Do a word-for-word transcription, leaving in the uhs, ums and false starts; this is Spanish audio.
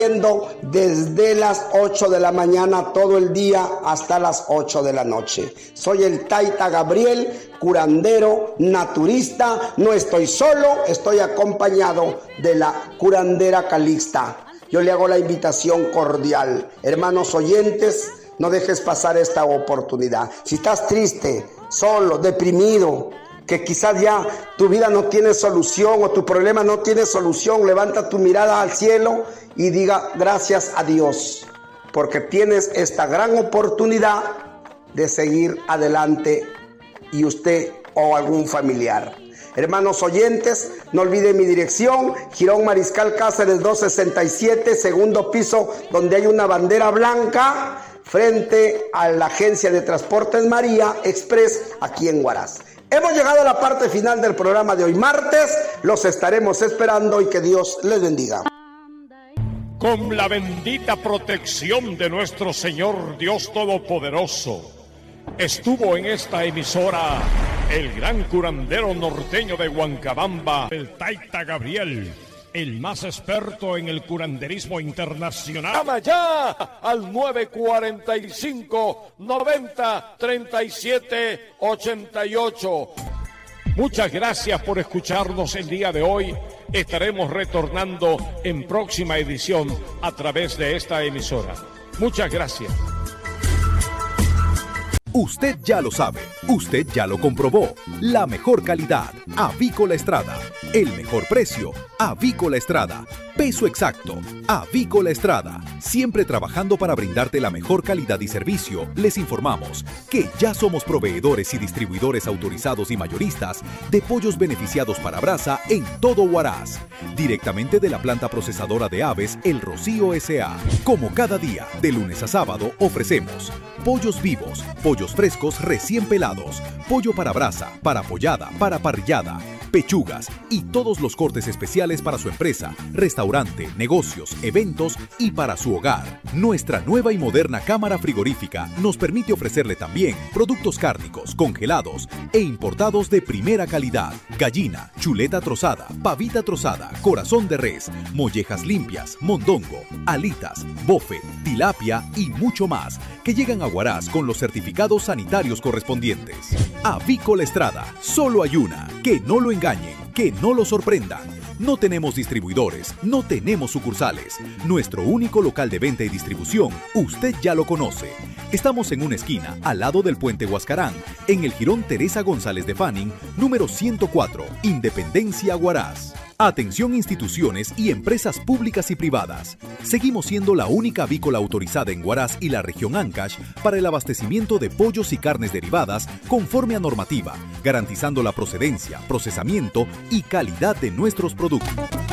desde las ocho de la mañana todo el día hasta las ocho de la noche. Soy el Taita Gabriel, curandero, naturista. No estoy solo, estoy acompañado de la curandera Calixta. Yo le hago la invitación cordial. Hermanos oyentes, no dejes pasar esta oportunidad. Si estás triste, solo, deprimido, que quizás ya tu vida no tiene solución o tu problema no tiene solución, levanta tu mirada al cielo y diga gracias a Dios, porque tienes esta gran oportunidad de seguir adelante, y usted o algún familiar. Hermanos oyentes, no olviden mi dirección: Jirón Mariscal Cáceres doscientos sesenta y siete, segundo piso, donde hay una bandera blanca frente a la agencia de transportes María Express, aquí en Huaraz. Hemos llegado a la parte final del programa de hoy martes. Los estaremos esperando y que Dios les bendiga. Con la bendita protección de nuestro Señor Dios Todopoderoso, estuvo en esta emisora el gran curandero norteño de Huancabamba, el Taita Gabriel, el más experto en el curanderismo internacional. Llama ya al nueve cuarenta y cinco, noventa, treinta y siete, ochenta y ocho. Muchas gracias por escucharnos el día de hoy. Estaremos retornando en próxima edición a través de esta emisora. Muchas gracias. Usted ya lo sabe, usted ya lo comprobó. La mejor calidad, Avícola Estrada. El mejor precio, Avícola Estrada. Peso exacto, Avícola Estrada. Siempre trabajando para brindarte la mejor calidad y servicio, les informamos que ya somos proveedores y distribuidores autorizados y mayoristas de pollos beneficiados para brasa en todo Huaraz. Directamente de la planta procesadora de aves El Rocío S A Como cada día, de lunes a sábado, ofrecemos pollos vivos, pollos frescos recién pelados, pollo para brasa, para pollada, para parrillada, pechugas y todos los cortes especiales para su empresa, restaurante, negocios, eventos y para su hogar. Nuestra nueva y moderna cámara frigorífica nos permite ofrecerle también productos cárnicos, congelados e importados de primera calidad: gallina, chuleta trozada, pavita trozada, corazón de res, mollejas limpias, mondongo, alitas, bofe, tilapia y mucho más, que llegan a Huaraz con los certificados sanitarios correspondientes. Avícola Estrada, solo hay una. Que no lo engañen, que no lo sorprendan. No tenemos distribuidores, no tenemos sucursales. Nuestro único local de venta y distribución, usted ya lo conoce. Estamos en una esquina, al lado del puente Huascarán, en el jirón Teresa González de Fanning, número ciento cuatro, Independencia, Huaraz. Atención instituciones y empresas públicas y privadas. Seguimos siendo la única avícola autorizada en Huaraz y la región Ancash para el abastecimiento de pollos y carnes derivadas conforme a normativa, garantizando la procedencia, procesamiento y calidad de nuestros productos.